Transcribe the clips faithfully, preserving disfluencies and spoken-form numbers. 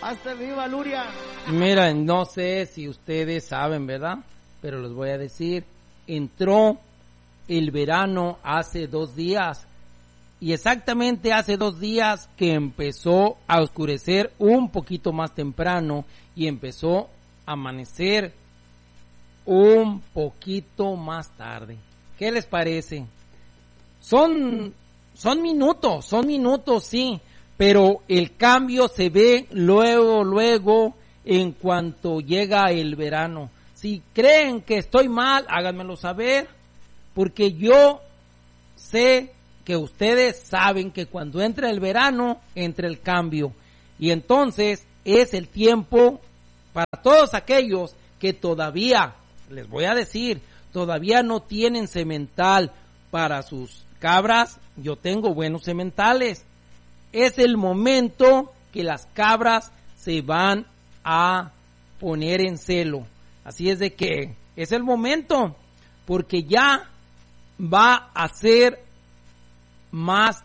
Hasta viva Luria. Mira, no sé si ustedes saben, ¿verdad? Pero les voy a decir, entró el verano hace dos días. Y exactamente hace dos días que empezó a oscurecer un poquito más temprano y empezó a amanecer un poquito más tarde. ¿Qué les parece? Son, son minutos, son minutos, sí, pero el cambio se ve luego, luego, en cuanto llega el verano. Si creen que estoy mal, háganmelo saber, porque yo sé que ustedes saben que cuando entra el verano, entra el cambio. Y entonces es el tiempo para todos aquellos que todavía, les voy a decir, todavía no tienen semental para sus cabras. Yo tengo buenos sementales. Es el momento que las cabras se van a poner en celo. Así es de que es el momento, porque ya va a ser más,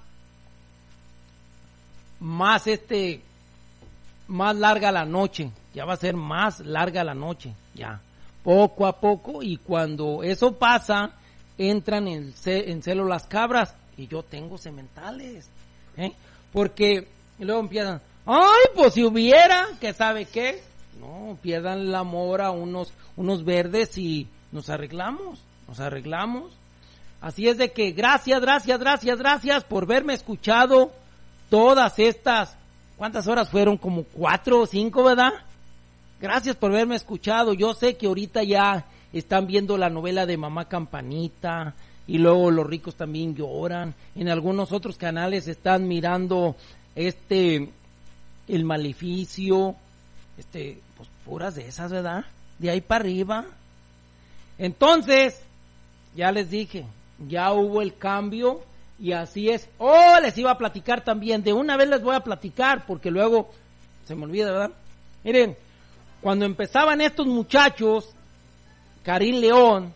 más este, más larga la noche. Ya va a ser más larga la noche, ya. Poco a poco, y cuando eso pasa, entran en, en celo las cabras, y yo tengo sementales, ¿eh? Porque luego empiezan, ay, pues si hubiera, que sabe qué, no, pierdan la mora unos, unos verdes y nos arreglamos, nos arreglamos. Así es de que gracias, gracias, gracias, gracias por verme escuchado todas estas, ¿cuántas horas fueron? Como cuatro o cinco, ¿verdad? Gracias por haberme escuchado. Yo sé que ahorita ya están viendo la novela de Mamá Campanita y luego Los Ricos También Lloran. En algunos otros canales están mirando este El Maleficio, este, pues puras de esas, ¿verdad? De ahí para arriba. Entonces, ya les dije, ya hubo el cambio y así es. Oh, les iba a platicar también. De una vez les voy a platicar porque luego se me olvida, ¿verdad? Miren, cuando empezaban estos muchachos, Karim León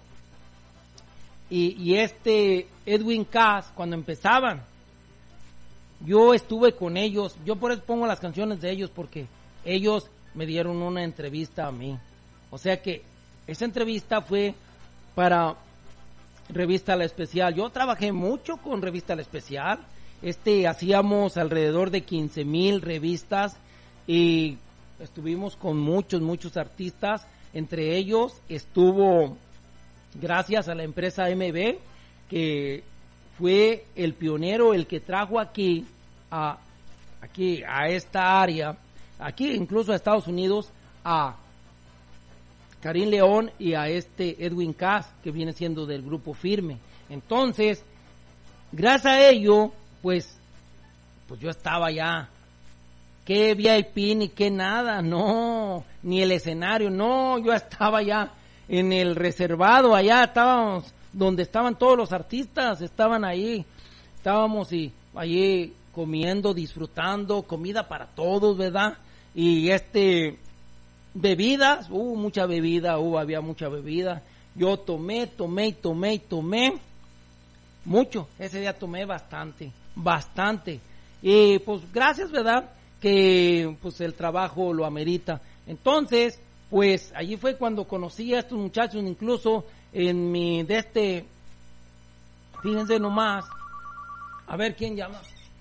y, y este Edwin Cass, cuando empezaban, yo estuve con ellos. Yo por eso pongo las canciones de ellos, porque ellos me dieron una entrevista a mí. O sea que esa entrevista fue para Revista La Especial. Yo trabajé mucho con Revista La Especial. Este, hacíamos alrededor de quince mil revistas y estuvimos con muchos, muchos artistas. Entre ellos estuvo, gracias a la empresa M B, que fue el pionero, el que trajo aquí a, aquí a esta área, aquí incluso a Estados Unidos, a Karim León y a este Edwin Cass, que viene siendo del grupo Firme. Entonces, gracias a ello, pues, pues yo estaba ya, qué V I P ni qué nada, no, ni el escenario, no, yo estaba ya en el reservado, allá estábamos, donde estaban todos los artistas, estaban ahí, estábamos y allí comiendo, disfrutando, comida para todos, ¿verdad? Y este, bebidas, hubo uh, mucha bebida, hubo, uh, había mucha bebida, yo tomé, tomé y tomé y tomé, mucho, ese día tomé bastante, bastante, y pues gracias, ¿verdad?, que pues el trabajo lo amerita. Entonces, pues allí fue cuando conocí a estos muchachos, incluso en mi, de este, fíjense nomás, a ver quién llama,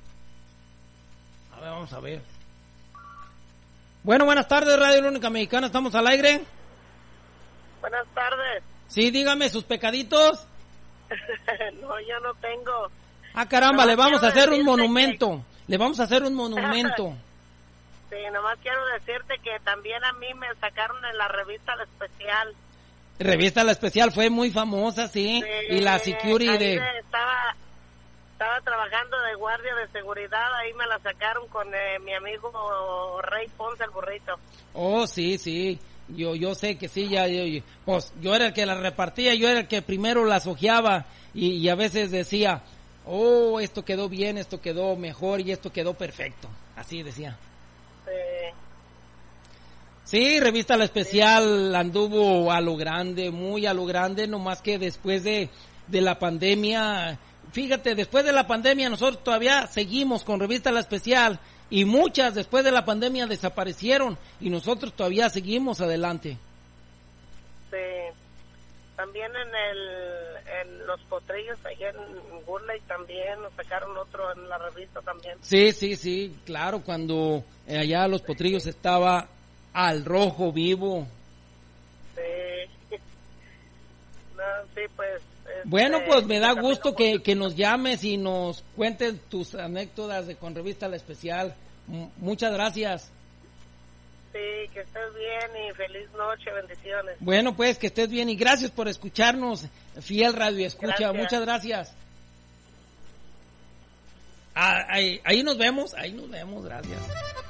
a ver, vamos a ver. Bueno, buenas tardes, Radio La Única Mexicana, ¿estamos al aire? Buenas tardes. Sí, dígame sus pecaditos. No, yo no tengo. Ah, caramba, nomás le vamos a hacer un monumento, que... le vamos a hacer un monumento. Sí, nomás quiero decirte que también a mí me sacaron en la revista La Especial. Revista La Especial fue muy famosa, sí, sí, y la Security ahí de... Estaba, estaba trabajando de guardia de seguridad, ahí me la sacaron con eh, mi amigo Rey Ponce, el burrito. Oh, sí, sí, yo yo sé que sí, ya, yo, yo, pues yo era el que la repartía, yo era el que primero las ojeaba y, y a veces decía, oh, esto quedó bien, esto quedó mejor y esto quedó perfecto, así decía. Sí. Sí, Revista La Especial sí. Anduvo a lo grande, muy a lo grande, nomás que después de, de la pandemia, fíjate, después de la pandemia nosotros todavía seguimos con Revista La Especial y muchas después de la pandemia desaparecieron y nosotros todavía seguimos adelante. Sí, también en el en los potrillos allá en Gurley también nos sacaron otro en la revista también. Sí, sí, sí, claro, cuando allá los potrillos estaba al rojo vivo. Sí, no, sí, pues. Bueno, este, pues me da también gusto no que, que nos llames y nos cuentes tus anécdotas de con Revista La Especial. M- muchas gracias. Sí, que estés bien y feliz noche, bendiciones. Bueno, pues que estés bien y gracias por escucharnos, fiel radio escucha, Gracias. muchas gracias. Ah, ahí, ahí nos vemos, ahí nos vemos, gracias.